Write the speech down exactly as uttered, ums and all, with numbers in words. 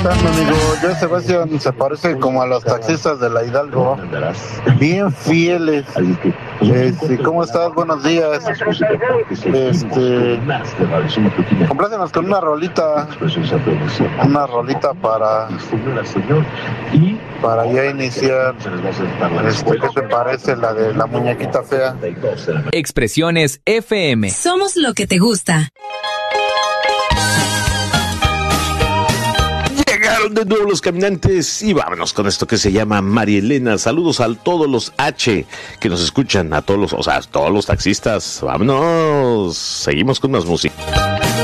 tal, amigo? Yo, Sebastián, se parece como a los taxistas de la Hidalgo, bien fieles. Este, ¿cómo estás? Buenos días. Este, complácenos con una rolita, una rolita para, para ya iniciar. Este, ¿qué te parece la de la muñequita fea? Expresiones F M. Somos lo que te gusta. Llegaron de nuevo los caminantes y vámonos con esto que se llama María Elena. Saludos a todos los H que nos escuchan, a todos los, o sea, a todos los taxistas. Vámonos, seguimos con más música.